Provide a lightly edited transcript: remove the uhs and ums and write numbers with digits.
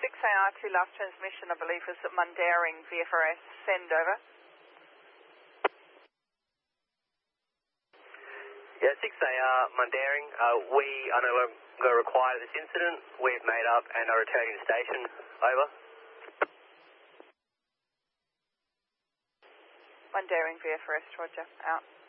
6AR to last transmission, I believe, was at Mundaring, VFRS. Send over. Yeah, 6AR Mundaring. We are no longer required of this incident. We've made up and are returning to station. Over. Mundaring, VFRS, roger. Out.